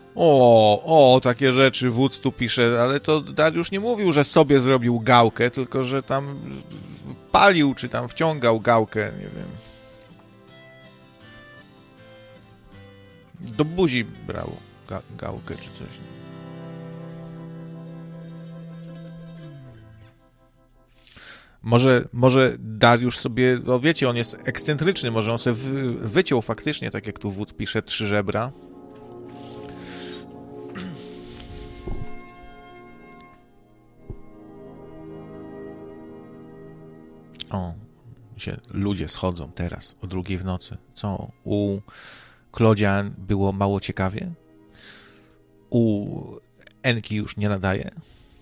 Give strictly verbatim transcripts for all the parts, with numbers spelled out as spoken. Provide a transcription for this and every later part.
O, o, takie rzeczy wódz tu pisze, ale to Dariusz nie mówił, że sobie zrobił gałkę, tylko że tam palił, czy tam wciągał gałkę, nie wiem. Do buzi brał ga- gałkę, czy coś. Może, może Dariusz sobie, no wiecie, on jest ekscentryczny, może on sobie wy, wyciął faktycznie, tak jak tu wódz pisze, trzy żebra. O, się ludzie schodzą teraz o drugiej w nocy. Co? U Klodzian było mało ciekawie? U Enki już nie nadaje?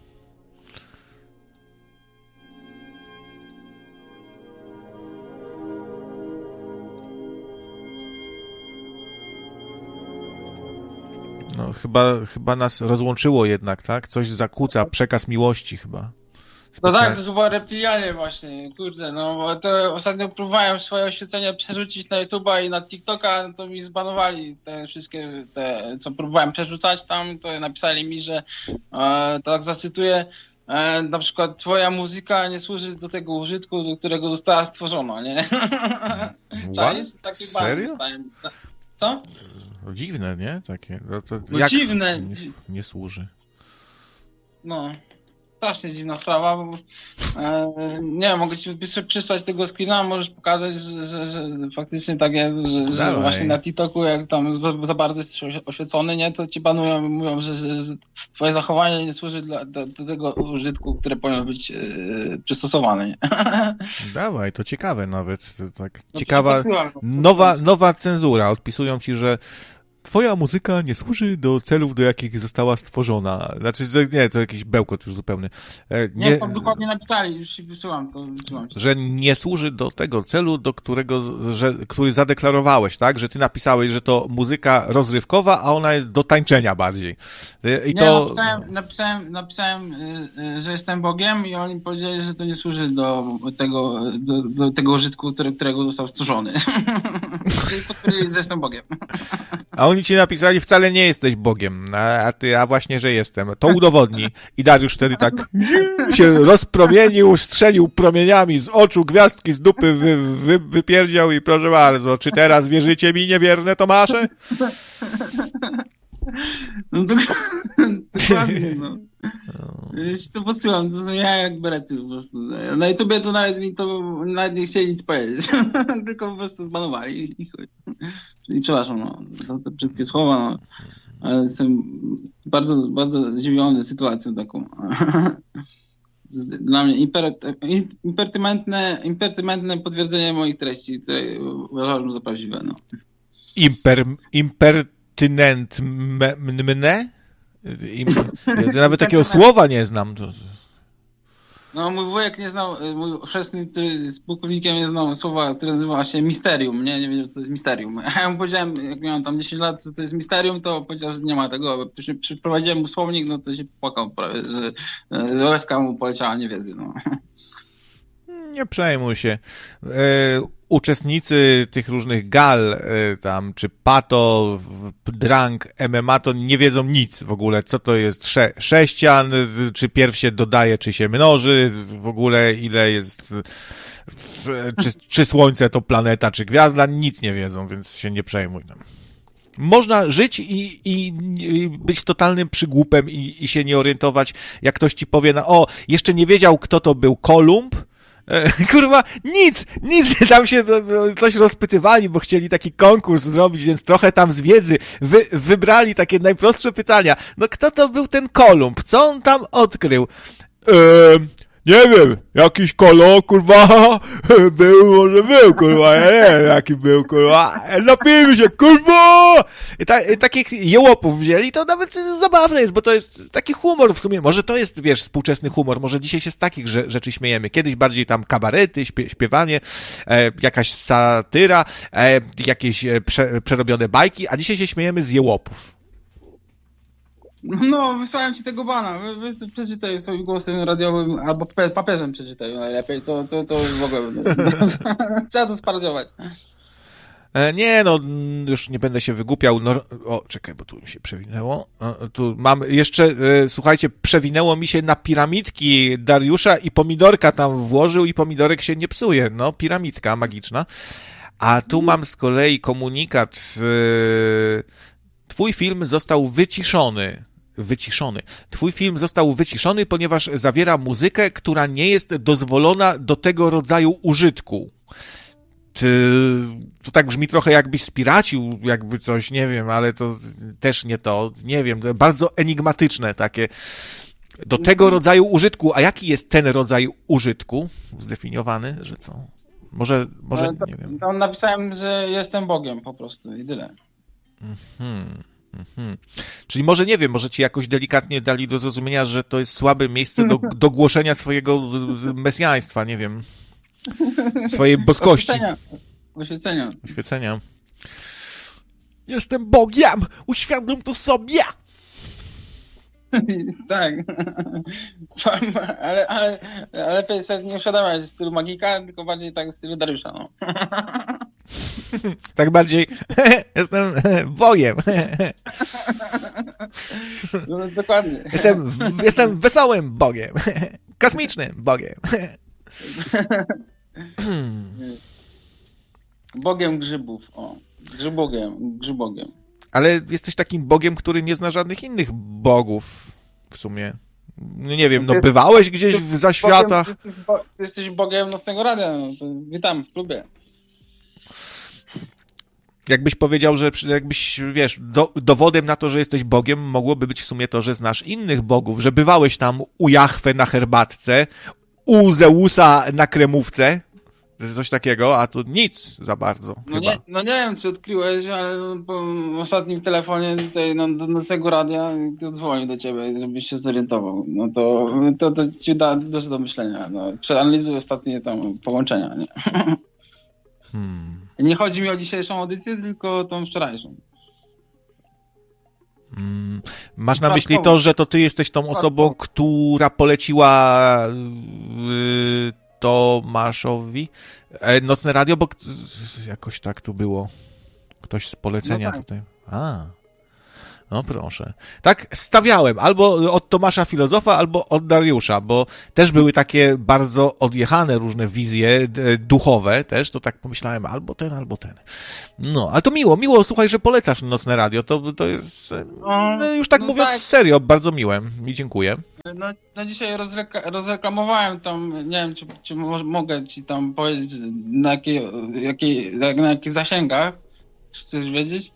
No, chyba, chyba nas rozłączyło jednak, tak? Coś zakłóca, przekaz miłości chyba. No tak, chyba reptilianie właśnie, kurde, no bo to ostatnio próbowałem swoje oświecenie przerzucić na YouTube'a i na TikToka, to mi zbanowali te wszystkie, te, co próbowałem przerzucać tam, to napisali mi, że e, tak zacytuję, e, na przykład twoja muzyka nie służy do tego użytku, do którego została stworzona, nie? Czaisz? Taki ban dostałem. Co? Dziwne, nie? Takie. No, to no jak dziwne. Nie, nie służy. No. Strasznie dziwna sprawa, bo e, nie wiem, mogę ci przysłać tego screena, możesz pokazać, że, że, że faktycznie tak jest, że, że właśnie na TikToku, jak tam za bardzo jesteś oświecony, nie, to ci banują i mówią, że, że, że twoje zachowanie nie służy dla, do, do tego użytku, które powinno być e, przystosowane. Nie? Dawaj, to ciekawe nawet. To tak no ciekawa, nowa, nowa cenzura. Odpisują ci, że twoja muzyka nie służy do celów, do jakich została stworzona. Znaczy, nie, to jakiś bełkot już zupełny. Nie, nie tam dokładnie napisali, już ci wysyłam to. Wysyłam że nie służy do tego celu, do którego, że, który zadeklarowałeś, tak? Że ty napisałeś, że to muzyka rozrywkowa, a ona jest do tańczenia bardziej. I nie, to... napisałem, napisałem, napisałem, że jestem Bogiem i oni powiedzieli, że to nie służy do tego, do, do tego użytku, który, którego został stworzony. Czyli potwierdzili, że jestem Bogiem. A oni ci napisali, wcale nie jesteś Bogiem, a ty, a właśnie, że jestem. To udowodni. I Dariusz wtedy tak się rozpromienił, strzelił promieniami z oczu, gwiazdki z dupy wy, wy, wypierdział i proszę bardzo, czy teraz wierzycie mi, niewierne Tomasze? No dokładnie, no. Ja się to podsyłam, to są ja jak berety po prostu. Na YouTubie to nawet mi to, nawet nie chcieli nic powiedzieć, tylko po prostu zbanowali i chuj. Czyli przepraszam, no, to te brzydkie słowa, no, ale jestem bardzo, bardzo zdziwiony sytuacją taką. Dla mnie imper, impertynentne, impertynentne potwierdzenie moich treści, które uważałem za prawdziwe, no. Imper, impertynent mnie? Im, ja nawet takiego słowa nie znam. To... No mój wujek nie znał, mój chrzestny, który z pułkownikiem nie znał słowa, które nazywa się misterium, nie? Nie wiedział, co to jest misterium. A ja mu powiedziałem, jak miałem tam dziesięć lat, co to jest misterium, to powiedział, że nie ma tego. Przyprowadziłem mu słownik, no to się płakał prawie, że, że łezka mu poleciała niewiedzy, no. Nie przejmuj się. E, uczestnicy tych różnych gal, e, tam, czy pato, drunk, M M A, to nie wiedzą nic w ogóle, co to jest sze, sześcian, czy pierw się dodaje, czy się mnoży, w ogóle ile jest, w, czy, czy słońce to planeta, czy gwiazda, nic nie wiedzą, więc się nie przejmuj tam. Można żyć i, i, i być totalnym przygłupem i, i się nie orientować, jak ktoś ci powie, na, o, jeszcze nie wiedział, kto to był Kolumb. Kurwa, nic, nic, tam się coś rozpytywali, bo chcieli taki konkurs zrobić, więc trochę tam z wiedzy wy, wybrali takie najprostsze pytania. No kto to był ten Kolumb? Co on tam odkrył? Eee, nie wiem, jakiś kolo, kurwa, był, może był, kurwa, ja nie wiem, jaki był, kurwa, napijmy się, kurwa! I, ta, i takich jełopów wzięli, to nawet zabawne jest, bo to jest taki humor w sumie, może to jest, wiesz, współczesny humor, może dzisiaj się z takich rzeczy śmiejemy, kiedyś bardziej tam kabarety, śpie, śpiewanie, e, jakaś satyra, e, jakieś prze, przerobione bajki, a dzisiaj się śmiejemy z jełopów. No, wysłałem ci tego bana. Wy, wy przeczytaj swoim głosem radiowym, albo papieżem przeczytaj najlepiej. To, to, to w ogóle trzeba to sparodiować. E, nie, no już nie będę się wygłupiał. No, o, czekaj, bo tu mi się przewinęło. E, tu mam jeszcze, e, słuchajcie, przewinęło mi się na piramidki Dariusza i pomidorka tam włożył i pomidorek się nie psuje. No, piramidka magiczna. A tu mam z kolei komunikat. E, twój film został wyciszony. Wyciszony. Twój film został wyciszony, ponieważ zawiera muzykę, która nie jest dozwolona do tego rodzaju użytku. To tak brzmi trochę jakbyś spiracił, jakby coś, nie wiem, ale to też nie to, nie wiem, to bardzo enigmatyczne takie. Do tego rodzaju użytku. A jaki jest ten rodzaj użytku zdefiniowany, że co? Może, może nie wiem. Tam napisałem, że jestem Bogiem po prostu i tyle. Mhm. Mhm. Czyli może, nie wiem, może ci jakoś delikatnie dali do zrozumienia, że to jest słabe miejsce do, do głoszenia swojego mesjaństwa, nie wiem, swojej boskości. Oświecenia. Oświecenia. Oświecenia. Jestem Bogiem! Uświadom to sobie! Tak. ale, ale, ale lepiej sobie nie uświadamiać w stylu magika, tylko bardziej tak w stylu Dariusza. No. Tak bardziej jestem Bogiem. No, dokładnie. Jestem, jestem wesołym Bogiem. Kosmicznym Bogiem. Bogiem grzybów. O. Grzybogiem. Grzybogiem. Ale jesteś takim Bogiem, który nie zna żadnych innych bogów w sumie. No nie wiem, no bywałeś gdzieś w zaświatach. Ty jesteś Bogiem Nocnego Radia, no to witam w klubie. Jakbyś powiedział, że jakbyś, wiesz, do, dowodem na to, że jesteś Bogiem, mogłoby być w sumie to, że znasz innych bogów, że bywałeś tam u Jahwe na herbatce, u Zeusa na kremówce, coś takiego, a tu nic za bardzo. No chyba. nie, no nie wiem, czy odkryłeś, ale po ostatnim telefonie tutaj no, do Nocnego Radia dzwoni do ciebie, żebyś się zorientował. No to, to, to ci da dużo do myślenia. No. Przeanalizuj ostatnie tam połączenia, nie? Hmm. Nie chodzi mi o dzisiejszą audycję, tylko tą wczorajszą. Hmm. Masz na myśli to, że to ty jesteś tą osobą, która poleciła yy, Tomaszowi Nocne Radio, bo jakoś tak tu było. Ktoś z polecenia no tak. tutaj. A. No proszę. Tak stawiałem, albo od Tomasza Filozofa, albo od Dariusza, bo też były takie bardzo odjechane różne wizje duchowe też, to tak pomyślałem, albo ten, albo ten. No, ale to miło, miło, słuchaj, że polecasz Nocne Radio, to, to jest, no, już tak no mówiąc tak. serio, bardzo miłe i dziękuję. No, no dzisiaj rozreka- rozreklamowałem tam, nie wiem, czy, czy mogę ci tam powiedzieć, na jakiej, jakiej, na jakich zasięgach, czy chcesz wiedzieć?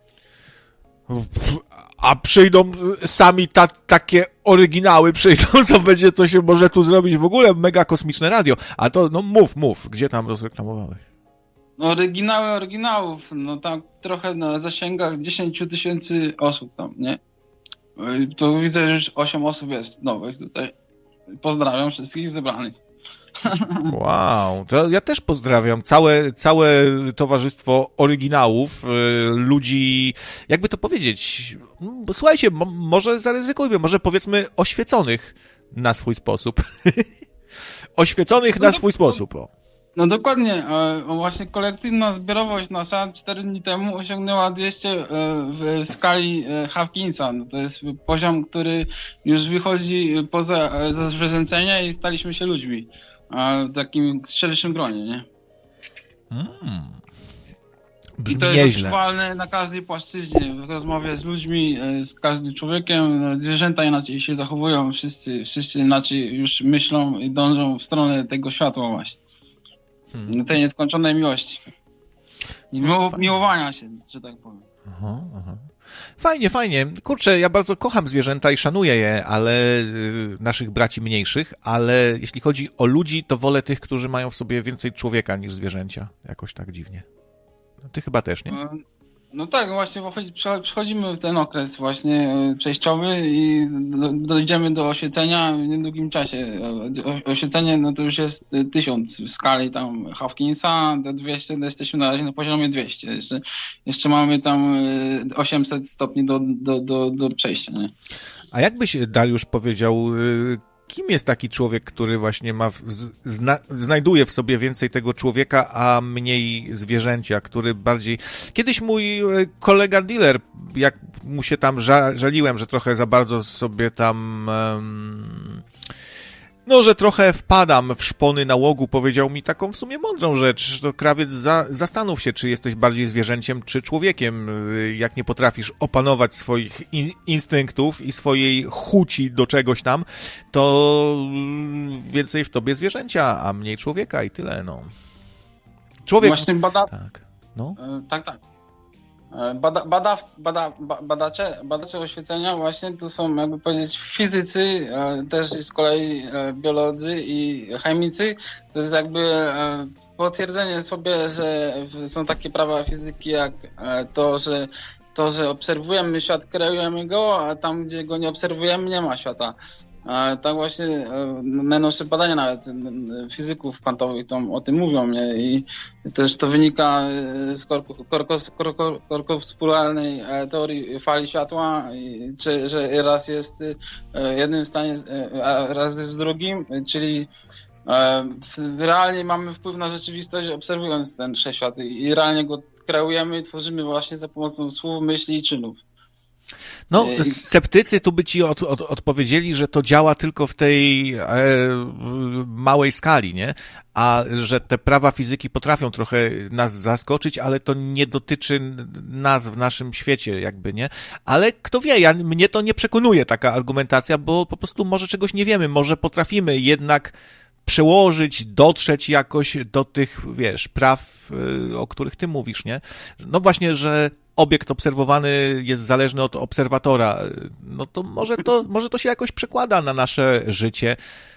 A przyjdą sami ta, takie oryginały, przyjdą, to będzie coś się może tu zrobić w ogóle mega kosmiczne radio. A to, no mów, mów, gdzie tam rozreklamowałeś? Oryginały oryginałów, no tam trochę na zasięgach dziesięć tysięcy osób tam, nie? To widzę, że już osiem osób jest nowych tutaj. Pozdrawiam wszystkich zebranych. Wow, to ja też pozdrawiam całe, całe towarzystwo oryginałów, ludzi, jakby to powiedzieć, bo słuchajcie, m- może zaryzykujmy, może powiedzmy oświeconych na swój sposób. Oświeconych na swój sposób, o. No dokładnie, właśnie kolektywna zbiorowość nasza cztery dni temu osiągnęła dwieście w skali Hawkinsa. No to jest poziom, który już wychodzi poza zwierzęcenie i staliśmy się ludźmi. W takim szerszym gronie, nie? Mm. I to jest odczuwalne na każdej płaszczyźnie. W rozmowie z ludźmi, z każdym człowiekiem. Zwierzęta inaczej się zachowują, wszyscy, wszyscy inaczej już myślą i dążą w stronę tego światła właśnie. Hmm. Tej nieskończonej miłości. I miło- miłowania się, że tak powiem. Aha, aha. Fajnie, fajnie. Kurczę, ja bardzo kocham zwierzęta i szanuję je, ale yy, naszych braci mniejszych, ale jeśli chodzi o ludzi, to wolę tych, którzy mają w sobie więcej człowieka niż zwierzęcia. Jakoś tak dziwnie. No, ty chyba też, nie? No, no tak, właśnie przechodzimy w ten okres właśnie przejściowy i do, dojdziemy do oświecenia w niedługim czasie. O, oświecenie no to już jest tysiąc w skali tam Hawkinsa, do dwieście, jesteśmy na razie na poziomie dwieście. Jeszcze, jeszcze mamy tam osiemset stopni do, do, do, do przejścia, nie? A jak byś, Dariusz, powiedział, kim jest taki człowiek, który właśnie ma, w, zna, znajduje w sobie więcej tego człowieka, a mniej zwierzęcia, który bardziej... Kiedyś mój kolega dealer, jak mu się tam ża- żaliłem, że trochę za bardzo sobie tam... Um, no, że trochę wpadam w szpony nałogu, powiedział mi taką w sumie mądrą rzecz. To krawiec, za, zastanów się, czy jesteś bardziej zwierzęciem, czy człowiekiem. Jak nie potrafisz opanować swoich in, instynktów i swojej chuci do czegoś tam, to więcej w tobie zwierzęcia, a mniej człowieka i tyle, no. Człowiek... Właśnie bada... Tak, no. Tak, tak. Bada, badaw, bada, badacze, badacze oświecenia właśnie to są, jakby powiedzieć, fizycy, też z kolei biolodzy i chemicy. To jest jakby potwierdzenie sobie, że są takie prawa fizyki jak to, że to, że obserwujemy świat, kreujemy go, a tam, gdzie go nie obserwujemy, nie ma świata. Tak właśnie najnowsze badania nawet fizyków kwantowych tam o tym mówią, nie? I też to wynika z korkospiralnej teorii fali światła, i, czy, że raz jest w jednym stanie, a raz jest w drugim, czyli realnie mamy wpływ na rzeczywistość, obserwując ten wszechświat i realnie go kreujemy i tworzymy właśnie za pomocą słów, myśli i czynów. No, sceptycy tu by ci od, od, odpowiedzieli, że to działa tylko w tej e, małej skali, nie? A że te prawa fizyki potrafią trochę nas zaskoczyć, ale to nie dotyczy nas w naszym świecie, jakby, nie? Ale kto wie, ja, mnie to nie przekonuje taka argumentacja, bo po prostu może czegoś nie wiemy, może potrafimy jednak przełożyć, dotrzeć jakoś do tych, wiesz, praw, o których ty mówisz, nie? No właśnie, że obiekt obserwowany jest zależny od obserwatora. No to może to, może to się jakoś przekłada na nasze życie.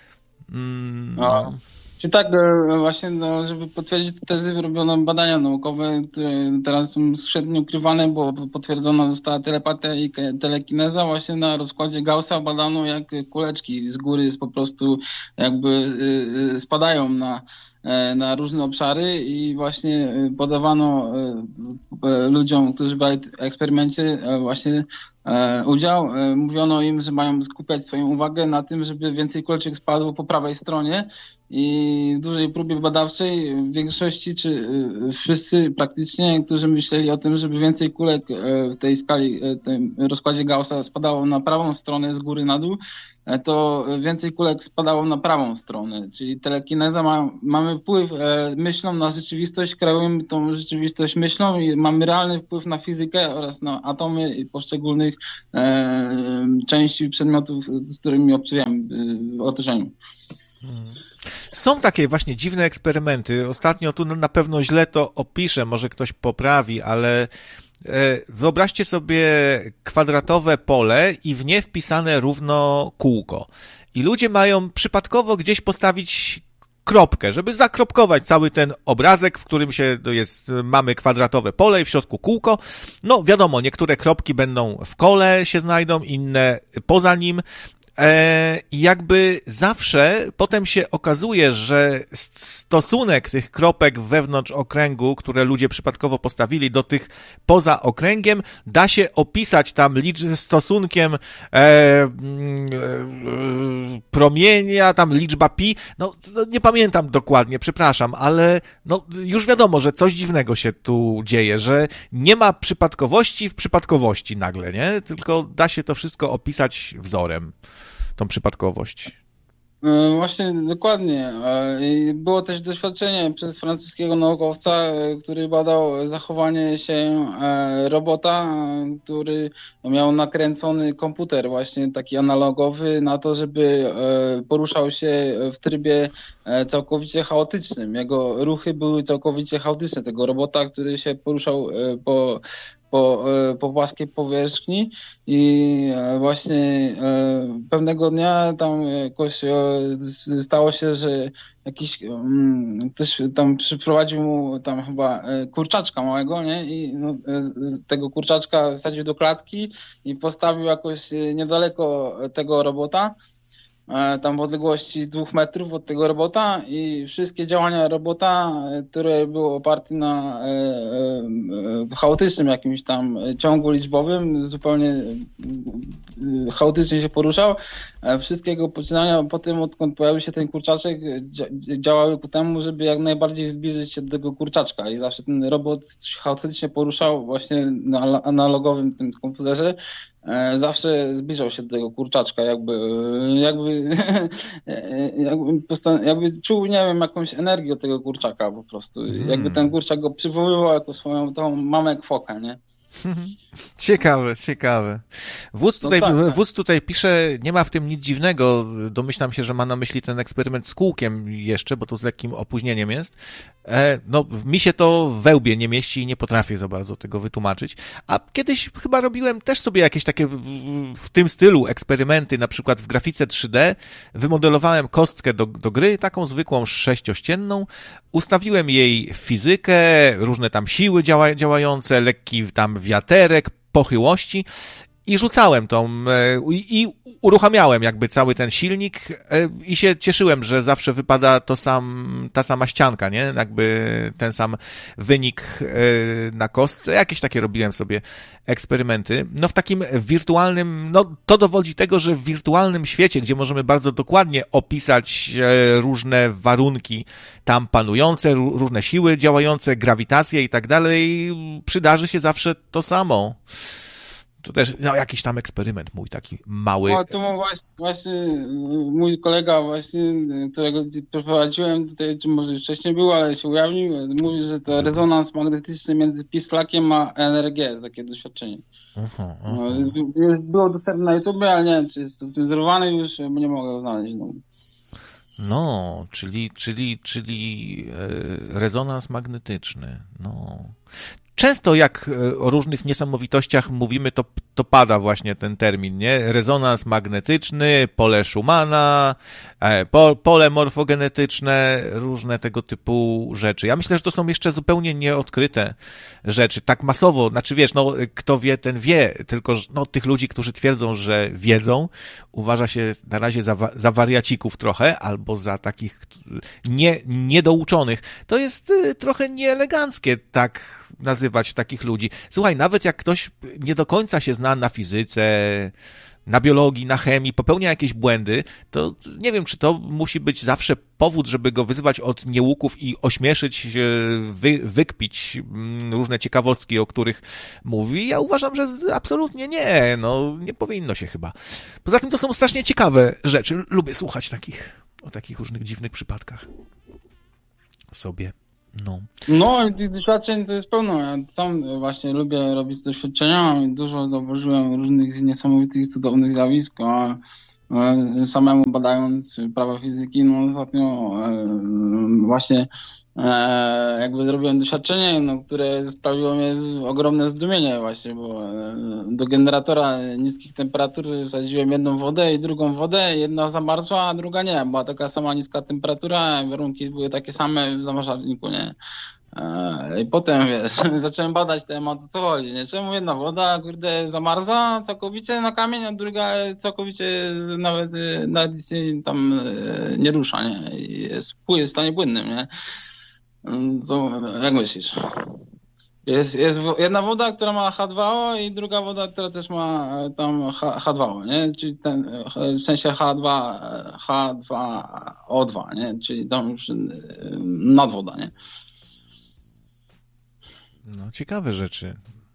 Mm, no. Czy tak, właśnie, no, żeby potwierdzić te tezy, robiono badania naukowe, które teraz są skrzętnie ukrywane, bo potwierdzona została telepatia i telekineza. Właśnie na rozkładzie Gaussa badano, jak kuleczki z góry po prostu jakby spadają na na różne obszary i właśnie podawano ludziom, którzy brali w eksperymencie właśnie udział, mówiono im, że mają skupiać swoją uwagę na tym, żeby więcej kuleczek spadło po prawej stronie i w dużej próbie badawczej w większości, czy wszyscy praktycznie, którzy myśleli o tym, żeby więcej kulek w tej skali, w tym rozkładzie Gaussa spadało na prawą stronę z góry na dół, to więcej kulek spadało na prawą stronę, czyli telekineza ma, mamy wpływ e, myślą na rzeczywistość, kreujemy tą rzeczywistość myślą i mamy realny wpływ na fizykę oraz na atomy i poszczególnych e, części przedmiotów, z którymi obcujemy w otoczeniu. Są takie właśnie dziwne eksperymenty. Ostatnio tu na pewno źle to opiszę, może ktoś poprawi, ale wyobraźcie sobie kwadratowe pole i w nie wpisane równo kółko. I ludzie mają przypadkowo gdzieś postawić kropkę, żeby zakropkować cały ten obrazek, w którym się jest, mamy kwadratowe pole i w środku kółko. No wiadomo, niektóre kropki będą w kole się znajdą, inne poza nim. I jakby zawsze potem się okazuje, że stosunek tych kropek wewnątrz okręgu, które ludzie przypadkowo postawili, do tych poza okręgiem, da się opisać tam licz- stosunkiem e, e, promienia, tam liczba pi, no nie pamiętam dokładnie, przepraszam, ale no już wiadomo, że coś dziwnego się tu dzieje, że nie ma przypadkowości w przypadkowości nagle, nie? Tylko da się to wszystko opisać wzorem. Tą przypadkowość. Właśnie, dokładnie. Było też doświadczenie przez francuskiego naukowca, który badał zachowanie się robota, który miał nakręcony komputer właśnie taki analogowy na to, żeby poruszał się w trybie całkowicie chaotycznym. Jego ruchy były całkowicie chaotyczne, tego robota, który się poruszał po Po, po płaskiej powierzchni i właśnie pewnego dnia tam jakoś stało się, że jakiś ktoś tam przyprowadził mu tam chyba kurczaczka małego, nie? I no, tego kurczaczka wsadził do klatki i postawił jakoś niedaleko tego robota. tam w odległości dwóch metrów od tego robota i wszystkie działania robota, które były oparte na chaotycznym jakimś tam ciągu liczbowym, zupełnie chaotycznie się poruszał. Wszystkie jego poczynania po tym, odkąd pojawił się ten kurczaczek, działały ku temu, żeby jak najbardziej zbliżyć się do tego kurczaczka i zawsze ten robot chaotycznie poruszał właśnie na analogowym tym komputerze. Zawsze zbliżał się do tego kurczaczka, jakby jakby, jakby, postan- jakby czuł, nie wiem, jakąś energię od tego kurczaka po prostu. Hmm. Jakby ten kurczak go przywoływał jako swoją tą mamę kwokę, nie? Ciekawe, ciekawe. Wódz tutaj, no tak, tak. Wódz tutaj pisze, nie ma w tym nic dziwnego, domyślam się, że ma na myśli ten eksperyment z kółkiem jeszcze, bo to z lekkim opóźnieniem jest. E, no, mi się to w wełbie nie mieści i nie potrafię za bardzo tego wytłumaczyć. A kiedyś chyba robiłem też sobie jakieś takie w tym stylu eksperymenty, na przykład w grafice trzy D. Wymodelowałem kostkę do, do gry, taką zwykłą sześciościenną. Ustawiłem jej fizykę, różne tam siły działa, działające, lekki tam wiaterek, pochyłości i rzucałem tą i, i uruchamiałem jakby cały ten silnik i się cieszyłem, że zawsze wypada to sam, ta sama ścianka, nie? Jakby ten sam wynik na kostce. Jakieś takie robiłem sobie eksperymenty. No w takim wirtualnym, no to dowodzi tego, że w wirtualnym świecie, gdzie możemy bardzo dokładnie opisać różne warunki tam panujące, różne siły działające, grawitację i tak dalej, przydarzy się zawsze to samo. To też no, jakiś tam eksperyment mój taki mały. No, to właśnie, właśnie mój kolega właśnie, którego prowadziłem tutaj, czy może już wcześniej był, ale się ujawnił, mówi, że to rezonans magnetyczny między pisklakiem a N R G, takie doświadczenie. Aha, aha. No, już było dostępne na YouTube, ale nie wiem, czy jest to cenzurowane już, bo nie mogę go znaleźć. No, no czyli, czyli, czyli rezonans magnetyczny, no. Często jak o różnych niesamowitościach mówimy, to, to pada właśnie ten termin, nie? Rezonans magnetyczny, pole Schumana, po, pole morfogenetyczne, różne tego typu rzeczy. Ja myślę, że to są jeszcze zupełnie nieodkryte rzeczy, tak masowo. Znaczy wiesz, no kto wie, ten wie, tylko no, tych ludzi, którzy twierdzą, że wiedzą, uważa się na razie za, za wariacików trochę, albo za takich nie, niedouczonych. To jest trochę nieeleganckie tak nazywać takich ludzi. Słuchaj, nawet jak ktoś nie do końca się zna na fizyce, na biologii, na chemii, popełnia jakieś błędy, to nie wiem, czy to musi być zawsze powód, żeby go wyzywać od niełuków i ośmieszyć, wy, wykpić różne ciekawostki, o których mówi. Ja uważam, że absolutnie nie. No, nie powinno się chyba. Poza tym to są strasznie ciekawe rzeczy. Lubię słuchać takich, o takich różnych dziwnych przypadkach sobie. No. No, tych doświadczeń to jest pełno. Ja sam właśnie lubię robić doświadczenia i dużo zauważyłem różnych niesamowitych, cudownych zjawisk, a samemu badając prawa fizyki, no ostatnio właśnie jakby zrobiłem doświadczenie, no, które sprawiło mnie ogromne zdumienie właśnie, bo do generatora niskich temperatur wsadziłem jedną wodę i drugą wodę, jedna zamarzła, a druga nie. Była taka sama niska temperatura, warunki były takie same w zamrażalniku, nie? I potem, wiesz, zacząłem badać temat, o co chodzi, nie? Czemu jedna woda, kurde, zamarza całkowicie na kamień, a druga całkowicie nawet, nawet się tam nie rusza, nie? I jest w stanie płynnym, nie? Co, jak myślisz? Jest, jest jedna woda, która ma H dwa O i druga woda, która też ma tam H dwa O, nie? Czyli ten, w sensie H dwa, H dwa O dwa, nie? Czyli tam już nadwoda, nie? No, ciekawe rzeczy.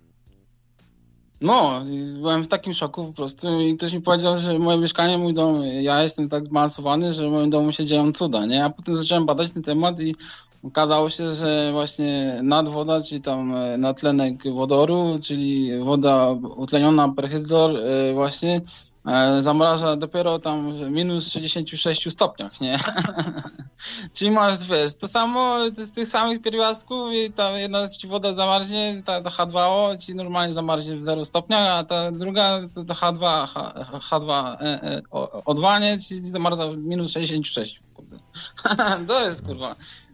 No, byłem w takim szoku po prostu i ktoś mi powiedział, że moje mieszkanie, mój dom, ja jestem tak zbalansowany, że w moim domu się dzieją cuda, nie? A potem zacząłem badać ten temat i okazało się, że właśnie nadwoda, czyli tam nadtlenek wodoru, czyli woda utleniona per hydrol właśnie zamraża dopiero tam w minus sześćdziesiąt sześć stopniach, nie? Czyli masz, wiesz, to samo z tych samych pierwiastków i ta jedna ci woda zamarznie, ta, ta H dwa O ci normalnie zamarznie w zero stopniach, a ta druga to, to H dwa, H dwa O dwa, nie? Czyli zamarza w minus sześćdziesiąt sześć. To jest, kurwa,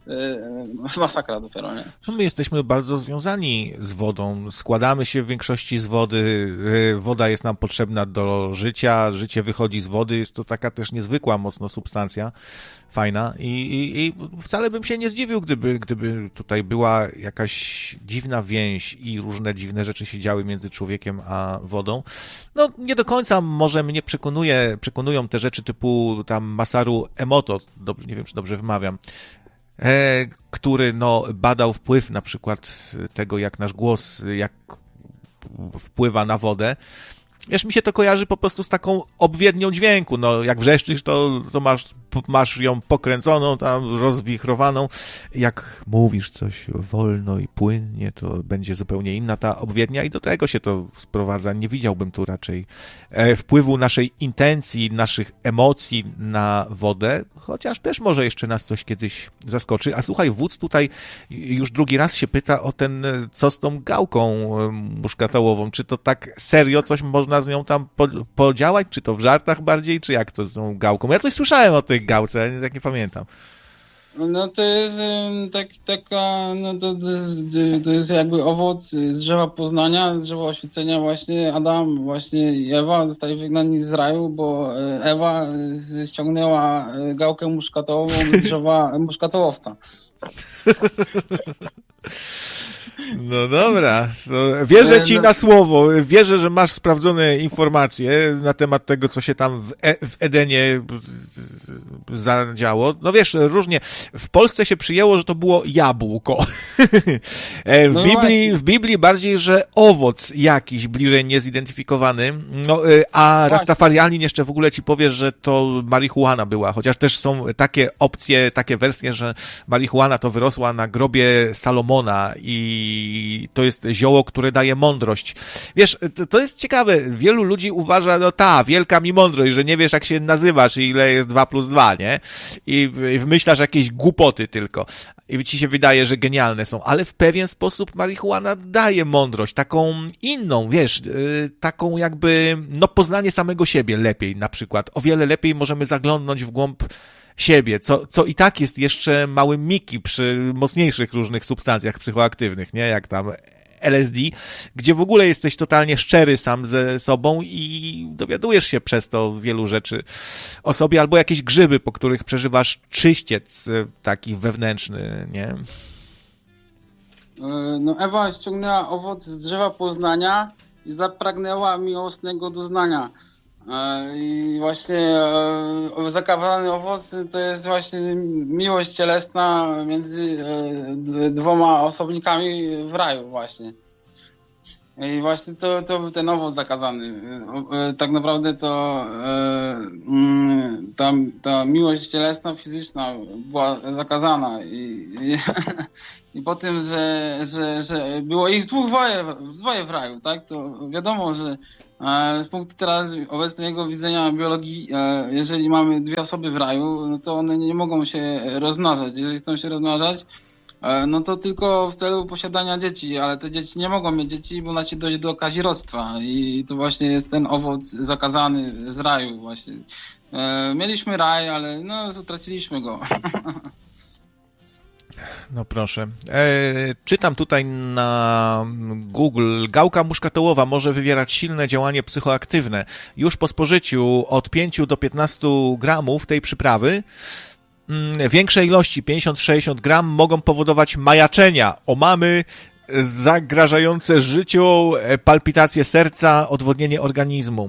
masakra dopiero, nie? My jesteśmy bardzo związani z wodą, składamy się w większości z wody, woda jest nam potrzebna do życia, życie wychodzi z wody, jest to taka też niezwykła mocno substancja, fajna i, i, i wcale bym się nie zdziwił, gdyby, gdyby tutaj była jakaś dziwna więź i różne dziwne rzeczy się działy między człowiekiem a wodą. No nie do końca może mnie przekonuje, przekonują te rzeczy typu tam Masaru Emoto, dobrze, nie wiem czy dobrze wymawiam, e, który no badał wpływ na przykład tego, jak nasz głos, jak wpływa na wodę. Wiesz, mi się to kojarzy po prostu z taką obwiednią dźwięku, no jak wrzeszczysz, to, to masz, masz ją pokręconą, tam rozwichrowaną, jak mówisz coś wolno i płynnie, to będzie zupełnie inna ta obwiednia i do tego się to sprowadza. Nie widziałbym tu raczej e, wpływu naszej intencji, naszych emocji na wodę, chociaż też może jeszcze nas coś kiedyś zaskoczy. A słuchaj, wódz tutaj już drugi raz się pyta o ten, co z tą gałką muszkatołową, czy to tak serio coś można z nią tam podziałać, czy to w żartach bardziej, czy jak to z tą gałką? Ja coś słyszałem o tej gałce, ale tak nie pamiętam. No to jest tak, taka, no to, to jest jakby owoc z drzewa poznania, z drzewa oświecenia właśnie. Adam właśnie i Ewa zostali wygnani z raju, bo Ewa ściągnęła gałkę muszkatołową z drzewa muszkatołowca. No dobra, wierzę ci na słowo, wierzę, że masz sprawdzone informacje na temat tego, co się tam w, e- w Edenie zadziało. No wiesz, różnie, w Polsce się przyjęło, że to było jabłko. w, no Biblii, w Biblii bardziej, że owoc jakiś bliżej niezidentyfikowany, no, a Rastafarianin jeszcze w ogóle ci powie, że to marihuana była, chociaż też są takie opcje, takie wersje, że marihuana to wyrosła na grobie Salomona i i to jest zioło, które daje mądrość. Wiesz, to, to jest ciekawe, wielu ludzi uważa, no ta, wielka mi mądrość, że nie wiesz jak się nazywasz i ile jest dwa plus dwa, nie? I, i wymyślasz jakieś głupoty tylko. I ci się wydaje, że genialne są, ale w pewien sposób marihuana daje mądrość, taką inną, wiesz, yy, taką jakby, no poznanie samego siebie lepiej na przykład. O wiele lepiej możemy zaglądnąć w głąb siebie, co, co i tak jest jeszcze małym miki przy mocniejszych różnych substancjach psychoaktywnych, nie? Jak tam L S D, gdzie w ogóle jesteś totalnie szczery sam ze sobą i dowiadujesz się przez to wielu rzeczy o sobie, albo jakieś grzyby, po których przeżywasz czyściec taki wewnętrzny, nie? No Ewa ściągnęła owoc z drzewa poznania i zapragnęła miłosnego doznania. I właśnie zakazany owoc to jest właśnie miłość cielesna między dwoma osobnikami w raju właśnie. I właśnie to, to był ten owoc zakazany. Tak naprawdę to ta, ta miłość cielesna, fizyczna była zakazana i, i, i po tym, że, że, że było ich dwóch dwoje, dwoje w raju, tak? To wiadomo, że z punktu teraz obecnego widzenia biologii, jeżeli mamy dwie osoby w raju, no to one nie mogą się rozmnażać. Jeżeli chcą się rozmnażać, no to tylko w celu posiadania dzieci, ale te dzieci nie mogą mieć dzieci, bo znaczy dojdzie do kazirodztwa i to właśnie jest ten owoc zakazany z raju właśnie. Mieliśmy raj, ale no utraciliśmy go. No proszę. E, czytam tutaj na Google. Gałka muszkatołowa może wywierać silne działanie psychoaktywne. Już po spożyciu od pięciu do piętnastu gramów tej przyprawy większe ilości, pięćdziesiąt do sześćdziesięciu gram, mogą powodować majaczenia, omamy zagrażające życiu, palpitacje serca, odwodnienie organizmu.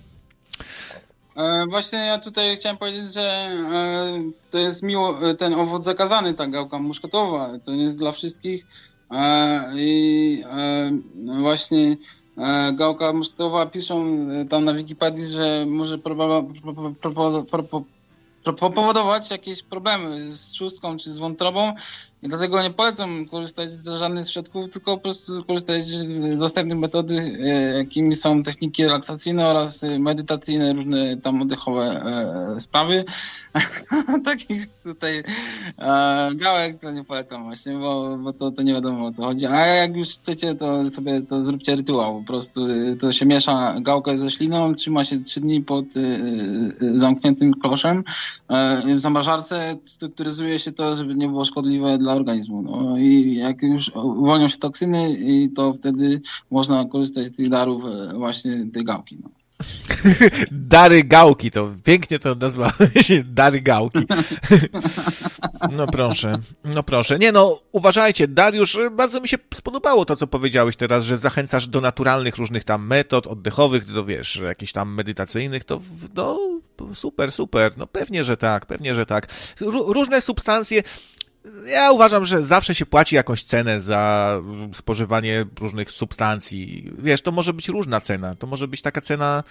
E, właśnie ja tutaj chciałem powiedzieć, że e, to jest miło, ten owoc zakazany, ta gałka muszkatowa, to nie jest dla wszystkich e, i e, właśnie e, gałka muszkatowa, piszą tam na Wikipedii, że może proba, pro, pro, pro, pro, pro, powodować jakieś problemy z trzustką czy z wątrobą i dlatego nie polecam korzystać z żadnych środków, tylko po prostu korzystać z dostępnych metody, jakimi są techniki relaksacyjne oraz medytacyjne, różne tam oddechowe e, sprawy. Takich tutaj e, gałek to nie polecam właśnie, bo, bo to, to nie wiadomo o co chodzi. A jak już chcecie, to sobie to zróbcie rytuał. Po prostu to się miesza gałkę ze śliną, trzyma się trzy dni pod e, zamkniętym kloszem w zamrażarce strukturyzuje się to, żeby nie było szkodliwe dla organizmu. No i jak już uwolnią się toksyny, to wtedy można korzystać z tych darów właśnie tej gałki. No. Dary gałki, to pięknie to nazwałeś, dary gałki. No proszę, no proszę. Nie no, uważajcie, Dariusz, bardzo mi się spodobało to, co powiedziałeś teraz, że zachęcasz do naturalnych różnych tam metod oddechowych, do wiesz, jakichś tam medytacyjnych, to no, super, super, no pewnie, że tak, pewnie, że tak. Różne substancje. Ja uważam, że zawsze się płaci jakąś cenę za spożywanie różnych substancji. Wiesz, to może być różna cena. To może być taka cena...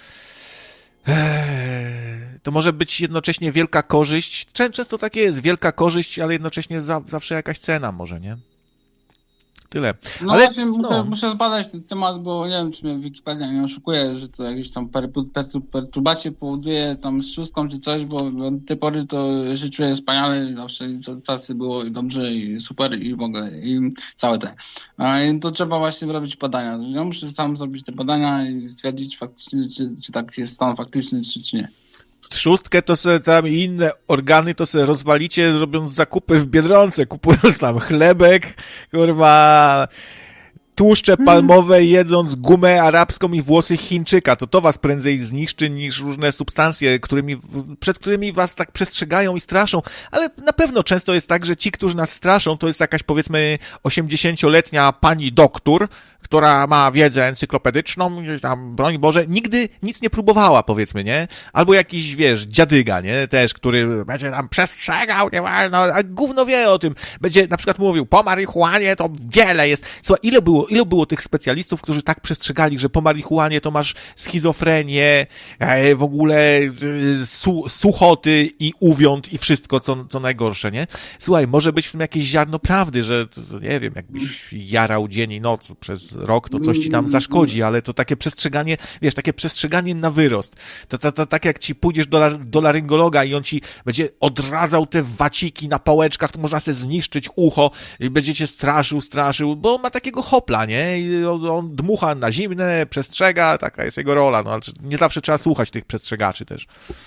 To może być jednocześnie wielka korzyść. Często takie jest, wielka korzyść, ale jednocześnie za, zawsze jakaś cena może, nie? Tyle. No ale, właśnie, no. Muszę, muszę zbadać ten temat, bo nie wiem, czy mnie Wikipedia nie oszukuje, że to jakieś tam perturbacje powoduje tam z szóstką czy coś, bo od tej pory to się czuję wspaniale i zawsze tacy było i dobrze i super i w ogóle i całe te. I to trzeba właśnie robić badania. Ja muszę sam zrobić te badania i stwierdzić faktycznie, czy, czy tak jest stan faktyczny, czy, czy nie. Trzustkę to sobie tam i inne organy to sobie rozwalicie, robiąc zakupy w Biedronce, kupując tam chlebek, kurwa, tłuszcze palmowe, jedząc gumę arabską i włosy Chińczyka. To to was prędzej zniszczy niż różne substancje, którymi, przed którymi was tak przestrzegają i straszą. Ale na pewno często jest tak, że ci, którzy nas straszą, to jest jakaś powiedzmy osiemdziesięcioletnia pani doktor, która ma wiedzę encyklopedyczną, tam, broń Boże, nigdy nic nie próbowała, powiedzmy, nie? Albo jakiś, wiesz, dziadyga, nie? Też, który będzie tam przestrzegał, nie wolno, a gówno wie o tym. Będzie na przykład mówił, po marihuanie to wiele jest. Słuchaj, ile było, ile było tych specjalistów, którzy tak przestrzegali, że po marihuanie to masz schizofrenię, w ogóle su, suchoty i uwiąd i wszystko, co, co najgorsze, nie? Słuchaj, może być w tym jakieś ziarno prawdy, że, to, nie wiem, jakbyś jarał dzień i noc przez rok, to coś ci tam zaszkodzi, ale to takie przestrzeganie, wiesz, takie przestrzeganie na wyrost. To, to, to tak jak ci pójdziesz do, do laryngologa i on ci będzie odradzał te waciki na pałeczkach, to można sobie zniszczyć ucho i będzie cię straszył, straszył, bo on ma takiego hopla, nie? I on, on dmucha na zimne, przestrzega, taka jest jego rola, no ale nie zawsze trzeba słuchać tych przestrzegaczy też.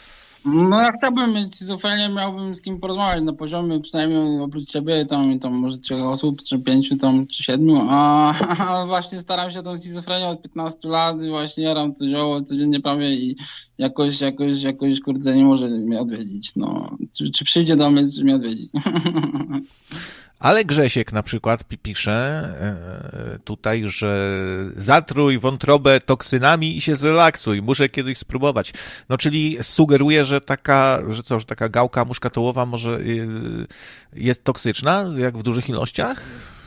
No ja chciałbym mieć schizofrenię, miałbym z kim porozmawiać na poziomie przynajmniej oprócz ciebie, tam, tam może trzech osób, czy pięciu, tam, czy siedmiu, a, a właśnie staram się tą schizofrenię od piętnastu lat i właśnie jaram to zioło codziennie prawie i jakoś, jakoś, jakoś, kurde, nie może mnie odwiedzić, no. Czy, czy przyjdzie do mnie, czy mnie odwiedzi. Ale Grzesiek na przykład pisze tutaj, że zatruj wątrobę toksynami i się zrelaksuj. Muszę kiedyś spróbować. No czyli sugeruje, że taka, że co, że taka gałka muszkatołowa może jest toksyczna, jak w dużych ilościach?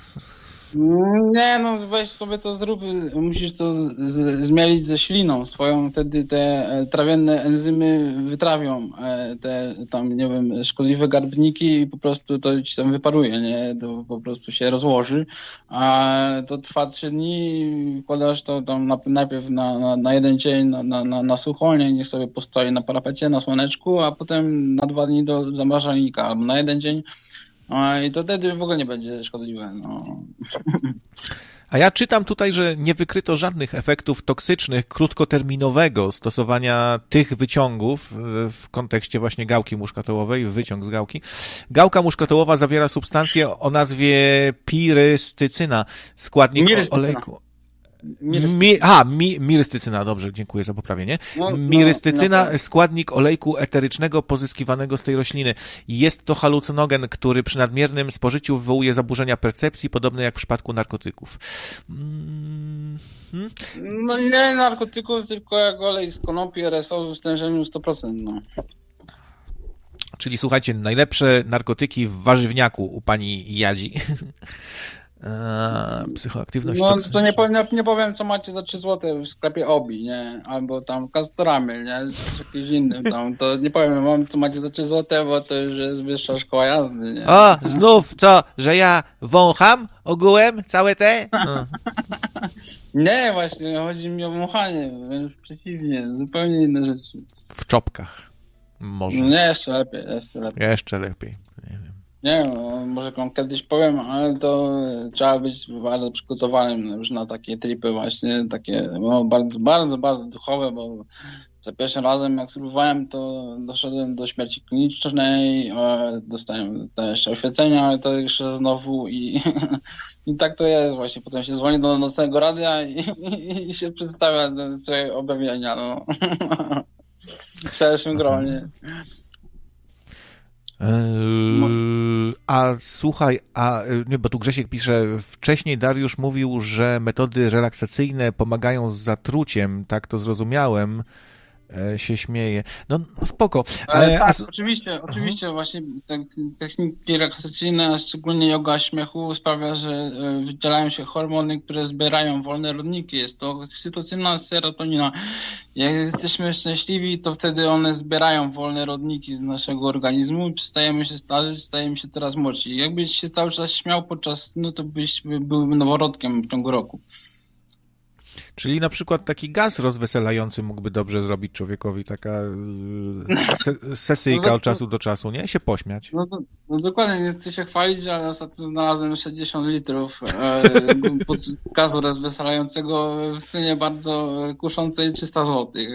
Nie, no weź sobie to zrób, musisz to z, z, zmielić ze śliną swoją, wtedy te trawienne enzymy wytrawią te tam, nie wiem, szkodliwe garbniki i po prostu to ci tam wyparuje, nie, to po prostu się rozłoży, a to trwa trzy dni, wkładasz to tam na, najpierw na, na, na jeden dzień na, na, na, na sucho, nie, niech sobie postoi na parapecie, na słoneczku, a potem na dwa dni do zamrażalnika, albo na jeden dzień. No i to wtedy w ogóle nie będzie szkodliwe. No. A ja czytam tutaj, że nie wykryto żadnych efektów toksycznych krótkoterminowego stosowania tych wyciągów w kontekście właśnie gałki muszkatołowej, wyciąg z gałki. Gałka muszkatołowa zawiera substancję o nazwie pirystycyna, składnik olejku. Mi, a, mi, mirystycyna, dobrze, dziękuję za poprawienie. No, mirystycyna, no, no, składnik olejku eterycznego pozyskiwanego z tej rośliny. Jest to halucynogen, który przy nadmiernym spożyciu wywołuje zaburzenia percepcji, podobne jak w przypadku narkotyków. Mm, hmm? No nie narkotyków, tylko jak olej z konopi R S O w stężeniu sto procent, no. Czyli słuchajcie, najlepsze narkotyki w warzywniaku u pani Jadzi. Eee, psychoaktywność no toksyczna. to nie powiem, nie powiem, co macie za trzy złote w sklepie Obi, nie? Albo tam Castoramyl, nie? Czy jakiś inny tam, to nie powiem wam, co macie za trzy złote, bo to już jest wyższa szkoła jazdy, nie? O, znów co, że ja wącham ogółem całe te? No. Nie, właśnie, chodzi mi o wąchanie, wręcz przeciwnie, zupełnie inne rzeczy. W czopkach. Może. No nie, jeszcze lepiej, jeszcze lepiej. Jeszcze lepiej. Nie wiem. Nie wiem, może wam kiedyś powiem, ale to trzeba być bardzo przygotowanym już na takie tripy właśnie, takie no, bardzo, bardzo, bardzo duchowe, bo za pierwszym razem jak spróbowałem, to doszedłem do śmierci klinicznej, dostałem te jeszcze oświecenia, ale to jeszcze znowu i, i tak to jest właśnie. Potem się dzwoni do nocnego radia i, i, i się przedstawia swoje objawienia, no. W szerszym gronie. Eee, a słuchaj, a nie, bo tu Grzesiek pisze, wcześniej Dariusz mówił, że metody relaksacyjne pomagają z zatruciem, tak to zrozumiałem, e, się śmieje. No spoko. Ale tak, a... oczywiście, oczywiście, uh-huh. właśnie te techniki relaksacyjne, a szczególnie joga śmiechu sprawia, że wydzielają się hormony, które zbierają wolne rodniki. Jest to oksytocyna, serotonina. Jak jesteśmy szczęśliwi, to wtedy one zbierają wolne rodniki z naszego organizmu i przestajemy się starzeć, stajemy się coraz młodsi. Jakbyś się cały czas śmiał podczas snu, to byś był noworodkiem w ciągu roku. Czyli na przykład taki gaz rozweselający mógłby dobrze zrobić człowiekowi, taka se- sesyjka od czasu do czasu, nie? Się pośmiać. No, to, no dokładnie, nie chcę się chwalić, ale ostatnio znalazłem sześćdziesiąt litrów e, gazu rozweselającego w cenie bardzo kuszącej trzysta złotych.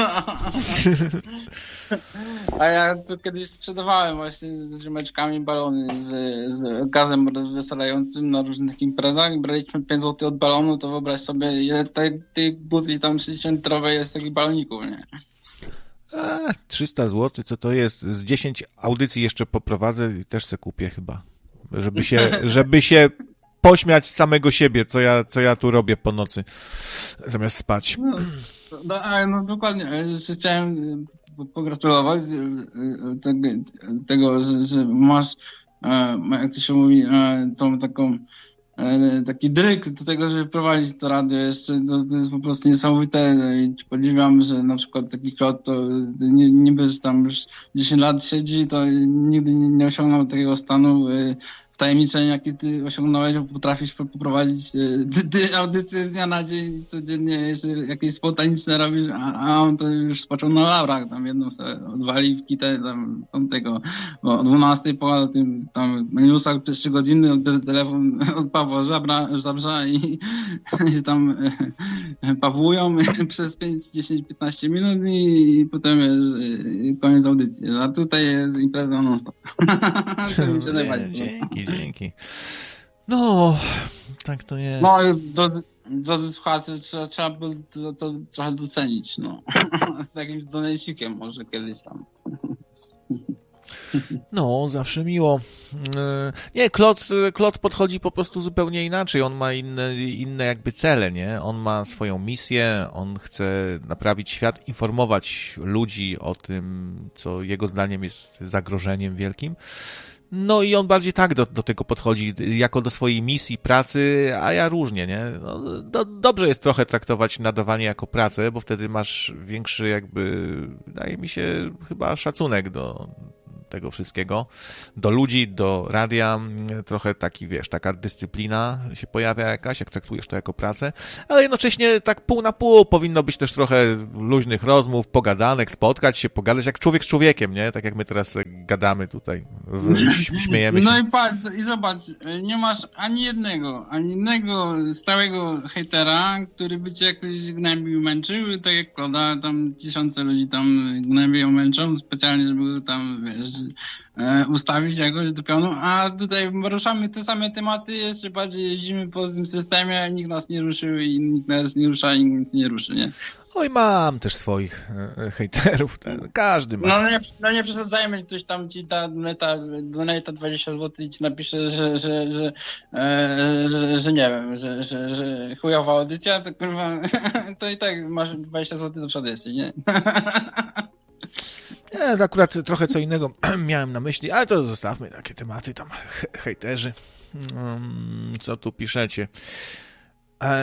A ja tu kiedyś sprzedawałem właśnie z ziomeczkami balony z, z gazem rozweselającym na różnych imprezach i braliśmy pięć złotych od balonu, to wyobraź sobie, ile tych butli tam trzydzieści litrowej jest takich baloników, nie? A, trzysta złotych, co to jest? Z dziesięć audycji jeszcze poprowadzę i też se kupię chyba, żeby się, żeby się pośmiać z samego siebie, co ja, co ja tu robię po nocy, zamiast spać. No, no, no dokładnie, jeszcze chciałem pogratulować tego, tego że, że masz, jak to się mówi, tą taką taki dryk do tego, żeby prowadzić to radio jeszcze, to, to jest po prostu niesamowite i podziwiam, że na przykład taki Klot to nie, niby, że tam już dziesięć lat siedzi, to nigdy nie, nie osiągnął takiego stanu wtajemniczenia, jaki ty osiągnąłeś, bo potrafisz poprowadzić ty, ty audycje z dnia na dzień, codziennie jeszcze jakieś spontaniczne robisz, a, a on to już spoczął na laurach, tam jedną sobie odwali w kitę, tam, tam tego, bo o dwunastej po tym tam minusach przez trzy godziny odbierze telefon od Pawła Żabra, Żabrza i się tam pawłują przez pięć, dziesięć, piętnaście minut i potem jest koniec audycji. A tutaj jest impreza non-stop. To mi się najbardziej Dzięki, dzięki. No, tak to jest. No, drodzy, drodzy słuchacze, trzeba, trzeba by to, to trochę docenić, no. Jakimś donejcikiem może kiedyś tam. No, zawsze miło. Nie, Klot, Klot podchodzi po prostu zupełnie inaczej. On ma inne, inne jakby cele, nie? On ma swoją misję, on chce naprawić świat, informować ludzi o tym, co jego zdaniem jest zagrożeniem wielkim. No i on bardziej tak do, do tego podchodzi, jako do swojej misji, pracy, a ja różnie, nie? No, do, dobrze jest trochę traktować nadawanie jako pracę, bo wtedy masz większy jakby, wydaje mi się, chyba szacunek do tego wszystkiego, do ludzi, do radia, trochę taki, wiesz, taka dyscyplina się pojawia jakaś, jak traktujesz to jako pracę, ale jednocześnie tak pół na pół powinno być też trochę luźnych rozmów, pogadanek, spotkać się, pogadać jak człowiek z człowiekiem, nie? Tak jak my teraz gadamy tutaj, śmiejemy się. No i patrz, i zobacz, nie masz ani jednego, ani jednego stałego hejtera, który by cię jakoś gnębił, męczył, tak jak Kloda, tam tysiące ludzi tam gnębią, męczą, specjalnie, żeby tam, wiesz, ustawić jakoś do pionu, a tutaj ruszamy te same tematy, jeszcze bardziej jeździmy po tym systemie, nikt nas nie ruszył i nikt nas nie rusza i nikt nie ruszy, nie? Oj, mam też swoich e, hejterów, ten, każdy ma. No nie, no nie przesadzajmy, ktoś tam ci da donata, donata dwadzieścia złotych i ci napisze, że, że, że, e, że, że nie wiem, że, że, że chujowa audycja, to kurwa, to i tak masz dwadzieścia złotych do przodu jesteś, nie? Nie, to akurat trochę co innego miałem na myśli, ale to zostawmy takie tematy tam, he- hejterzy. Um, co tu piszecie? E,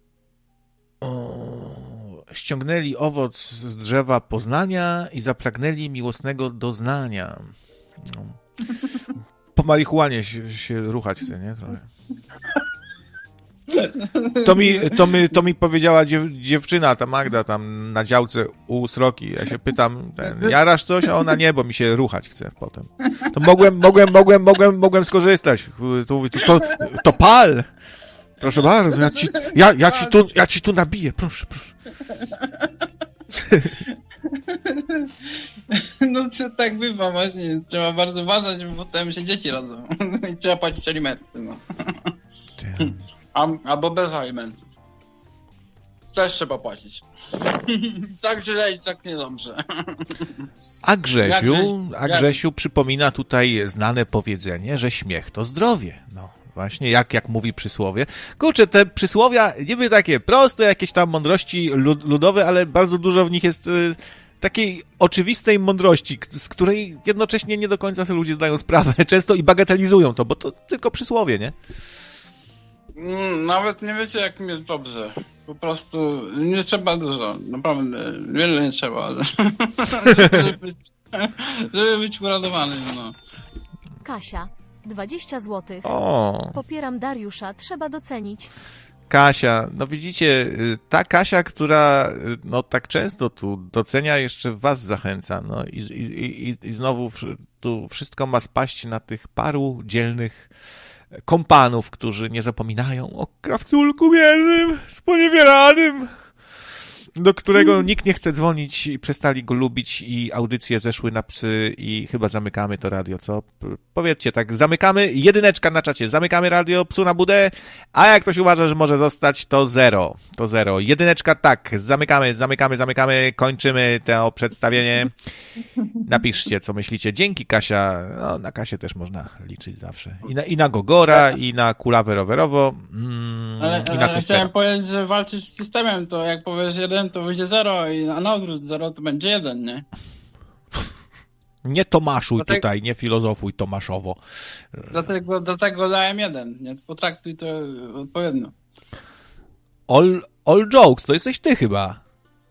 o, ściągnęli owoc z drzewa poznania i zapragnęli miłosnego doznania. No. Po marihuanie się, się ruchać chce, nie? Trochę. To mi, to mi, to mi powiedziała dziew, dziewczyna, ta Magda tam na działce u Sroki. Ja się pytam, ten, jarasz coś, a ona nie, bo mi się ruchać chce potem. To mogłem, mogłem, mogłem, mogłem, mogłem skorzystać. To, to, to pal! Proszę bardzo, ja ci, ja, ja ci tu, ja ci tu nabiję, proszę, proszę. No to tak bywa właśnie, trzeba bardzo uważać, bo potem się dzieci rodzą i trzeba płacić alimenty, no. A, albo bez alimentów. Też trzeba płacić. Tak źle i tak niedobrze. A Grzesiu, a Grzesiu przypomina tutaj znane powiedzenie, że śmiech to zdrowie. No właśnie, jak, jak mówi przysłowie. Kurczę, te przysłowia niby takie proste, jakieś tam mądrości lud- ludowe, ale bardzo dużo w nich jest y, takiej oczywistej mądrości, z której jednocześnie nie do końca sobie ludzie zdają sprawę. Często i bagatelizują to, bo to tylko przysłowie, nie? Nawet nie wiecie, jak mi jest dobrze. Po prostu nie trzeba dużo. Naprawdę, wiele nie trzeba. żeby, być, żeby być uradowanym, no. Kasia, dwadzieścia złotych. O. Popieram Dariusza, trzeba docenić. Kasia, no widzicie, ta Kasia, która no tak często tu docenia, jeszcze was zachęca, no i, i, i, i znowu tu wszystko ma spaść na tych paru dzielnych kompanów, którzy nie zapominają o krawculku biednym, sponiewieranym, do którego nikt nie chce dzwonić i przestali go lubić i audycje zeszły na psy i chyba zamykamy to radio, co? Powiedzcie tak, zamykamy, jedyneczka na czacie, zamykamy radio, psu na budę, a jak ktoś uważa, że może zostać, to zero, to zero. Jedyneczka tak, zamykamy, zamykamy, zamykamy, kończymy to przedstawienie. Napiszcie, co myślicie. Dzięki, Kasia. No, na Kasię też można liczyć zawsze. I na, i na Gogora, i na kulawę rowerowo, mm, ale, i na ale chciałem powiedzieć, że walczyć z systemem, to jak powiesz jeden, to wyjdzie zero, a na odwrót zero to będzie jeden, nie? Nie Tomaszuj Dlatego, tutaj, nie filozofuj Tomaszowo. Dlatego, dlatego dałem jeden, nie? Potraktuj to odpowiednio. All, all jokes, to jesteś ty chyba.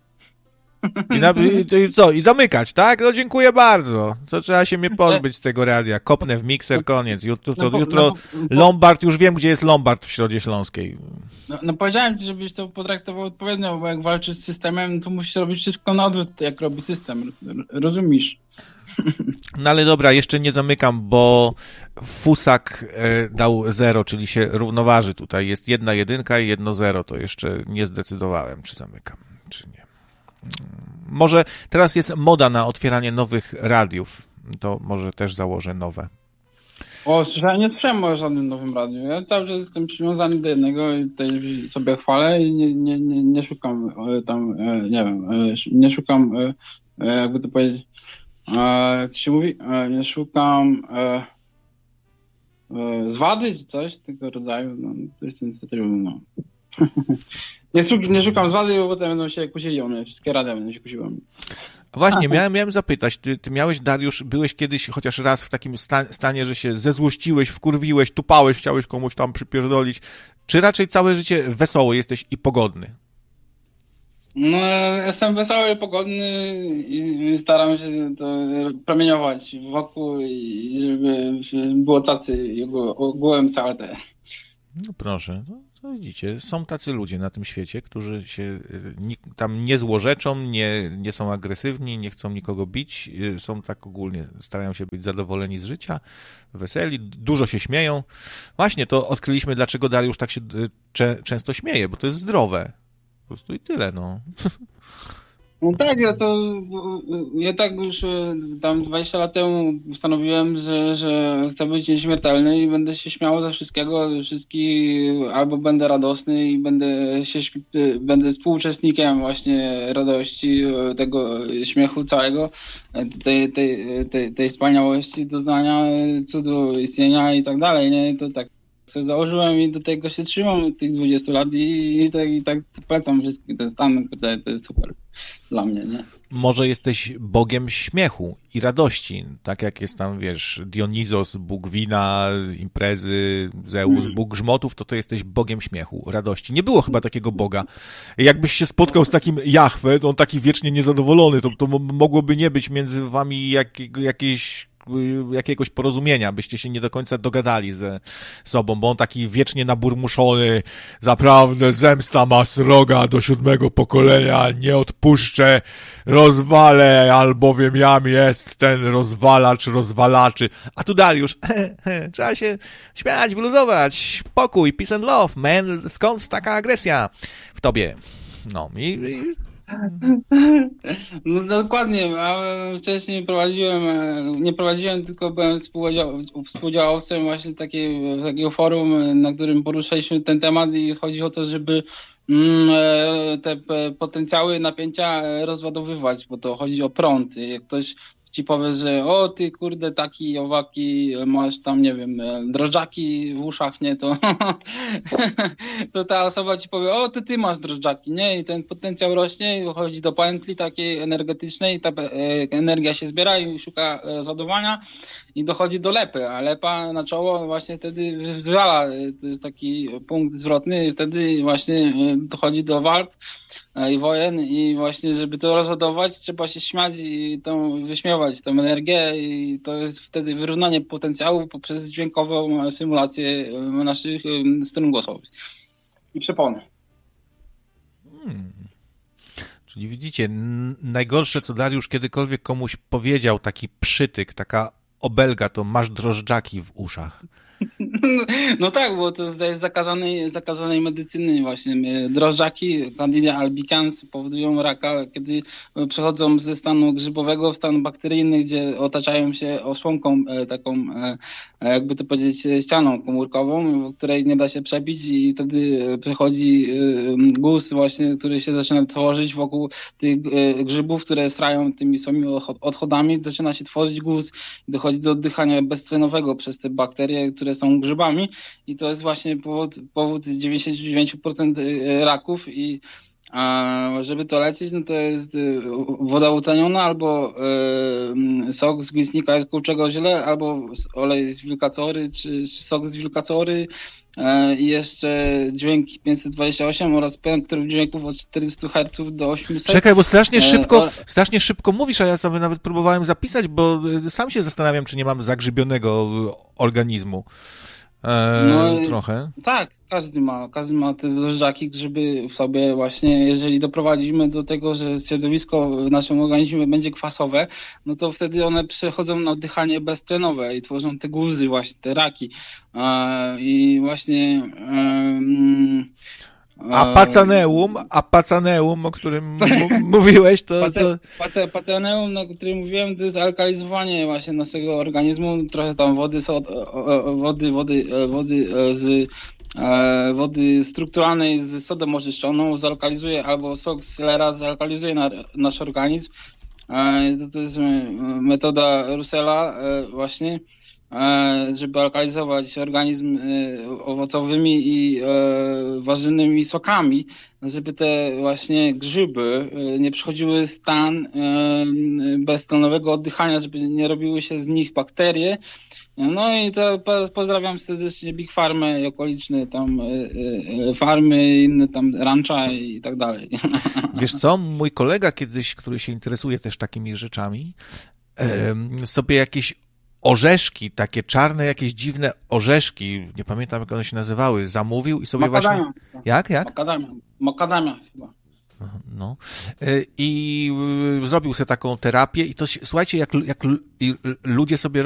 I, na, i, i co? I zamykać, tak? No dziękuję bardzo. Co trzeba się mnie pozbyć z tego radia? Kopnę w mikser, koniec. Jutro, to, no, jutro no, Lombard, już wiem, gdzie jest Lombard w Środzie Śląskiej. No, no powiedziałem ci, żebyś to potraktował odpowiednio, bo jak walczysz z systemem, to musisz robić wszystko na odwrót, jak robi system. Rozumiesz? No ale dobra, jeszcze nie zamykam, bo Fusak e, dał zero, czyli się równoważy tutaj. Jest jedna jedynka i jedno zero. To jeszcze nie zdecydowałem, czy zamykam, czy nie. Może teraz jest moda na otwieranie nowych radiów. To może też założę nowe. O, słyszałem, nie słyszałem o żadnym nowym radiu. Ja cały czas jestem przywiązany do jednego i tutaj sobie chwalę i nie, nie, nie, nie szukam tam, nie wiem, nie szukam, jakby to powiedzieć, jak to się mówi, nie szukam zwady czy coś tego rodzaju, no, coś co niestety no. Nie, szuk- nie szukam zwady, bo potem będą się kusili one, wszystkie radia będą się kusiły. Właśnie, miałem, miałem zapytać, ty, ty miałeś, Dariusz, byłeś kiedyś chociaż raz w takim sta- stanie, że się zezłościłeś, wkurwiłeś, tupałeś, chciałeś komuś tam przypierdolić, czy raczej całe życie wesoły jesteś i pogodny? No, jestem wesoły i pogodny i staram się to promieniować wokół i żeby było tacy ogółem całe te. No proszę, no, to widzicie, są tacy ludzie na tym świecie, którzy się ni- tam nie złorzeczą, nie, nie są agresywni, nie chcą nikogo bić, są tak ogólnie, starają się być zadowoleni z życia, weseli, dużo się śmieją. Właśnie to odkryliśmy, dlaczego Dariusz tak się cze- często śmieje, bo to jest zdrowe. Po prostu i tyle, no. No tak, ja to ja tak już tam dwadzieścia lat temu postanowiłem, że, że chcę być nieśmiertelny i będę się śmiał ze wszystkiego, ze wszystkich, albo będę radosny i będę się będę współuczestnikiem właśnie radości, tego śmiechu całego, tej, tej, tej, tej wspaniałości, doznania, cudu istnienia i tak dalej, nie? To tak sobie założyłem i do tego się trzymam tych dwudziestu lat i, i, tak, i tak polecam wszystkim ten stan, to, to jest super dla mnie, nie? Może jesteś Bogiem śmiechu i radości, tak jak jest tam, wiesz, Dionizos, Bóg wina, imprezy, Zeus, Bóg grzmotów, to to jesteś Bogiem śmiechu, radości. Nie było chyba takiego Boga. Jakbyś się spotkał z takim Jahwe, to on taki wiecznie niezadowolony, to, to mogłoby nie być między wami jak, jakieś jakiegoś porozumienia, byście się nie do końca dogadali ze sobą, bo on taki wiecznie naburmuszony, zaprawdę zemsta ma sroga do siódmego pokolenia, nie odpuszczę, rozwalę, albowiem jam jest ten rozwalacz rozwalaczy. A tu Dariusz, trzeba się śmiać, wyluzować, pokój, peace and love, man, skąd taka agresja w tobie? No i... i... No dokładnie, a wcześniej prowadziłem, nie prowadziłem, tylko byłem współudział, współdziałowcem właśnie takiej, takiego forum, na którym poruszaliśmy ten temat i chodzi o to, żeby te potencjały napięcia rozładowywać, bo to chodzi o prąd. Jak ktoś ci powie, że o ty kurde taki owaki, masz tam nie wiem, drożdżaki w uszach, nie, to to ta osoba ci powie, o ty ty masz drożdżaki, nie, i ten potencjał rośnie, chodzi do pętli takiej energetycznej, ta energia się zbiera i szuka rozładowania i dochodzi do lepy, a lepa na czoło właśnie wtedy wyzwala, to jest taki punkt zwrotny i wtedy właśnie dochodzi do walk i wojen i właśnie, żeby to rozładować, trzeba się śmiać i tą, wyśmiewać tą energię i to jest wtedy wyrównanie potencjału poprzez dźwiękową symulację naszych strun głosowych i przepony. Hmm. Czyli widzicie, n- najgorsze, co Dariusz kiedykolwiek komuś powiedział, taki przytyk, taka obelga, to masz drożdżaki w uszach. No tak, bo to jest zakazanej, zakazanej medycyny właśnie. Drożdżaki, Candida albicans powodują raka, kiedy przechodzą ze stanu grzybowego w stan bakteryjny, gdzie otaczają się osłonką taką, jakby to powiedzieć, ścianą komórkową, w której nie da się przebić i wtedy przychodzi guz właśnie, który się zaczyna tworzyć wokół tych grzybów, które strają tymi swoimi odchodami, zaczyna się tworzyć guz i dochodzi do oddychania beztlenowego przez te bakterie, które są grzybami i to jest właśnie powód, powód dziewięćdziesiąt dziewięć procent raków i a żeby to leczyć, no to jest woda utleniona albo y, sok z glistnika kurczego źle, albo olej z wilkacory, czy, czy sok z wilkacory y, i jeszcze dźwięk pięćset dwadzieścia osiem oraz spektrum dźwięków od czterysta herców do osiemset. Czekaj, bo strasznie szybko, e, strasznie szybko mówisz, a ja sobie nawet próbowałem zapisać, bo sam się zastanawiam, czy nie mam zagrzybionego organizmu. Eee, no, trochę. Tak, każdy ma, każdy ma te drożdżaki, grzyby w sobie właśnie, jeżeli doprowadzimy do tego, że środowisko w naszym organizmie będzie kwasowe, no to wtedy one przechodzą na oddychanie beztlenowe i tworzą te guzy właśnie, te raki. Eee, I właśnie... Eee, Apacaneum, apacaneum, o którym m- mówiłeś, to... to... Pate, pateaneum, o którym mówiłem, to jest alkalizowanie właśnie naszego organizmu, trochę tam wody, wody, wody, wody z wody strukturalnej z sodą oczyszczoną zalkalizuje, albo sok z selera zalkalizuje na, nasz organizm. To, to jest metoda Russella właśnie, żeby alkalizować organizm owocowymi i warzywnymi sokami, żeby te właśnie grzyby nie przechodziły stan beztlenowego oddychania, żeby nie robiły się z nich bakterie. No i to pozdrawiam serdecznie Big Farmy i okoliczne tam farmy, inne tam rancha i tak dalej. Wiesz co, mój kolega kiedyś, który się interesuje też takimi rzeczami, sobie jakieś orzeszki, takie czarne, jakieś dziwne orzeszki, nie pamiętam jak one się nazywały, zamówił i sobie Makadamia. właśnie... Jak, jak? Makadamia, Makadamia chyba. No. I zrobił sobie taką terapię i to się, słuchajcie, jak, jak ludzie sobie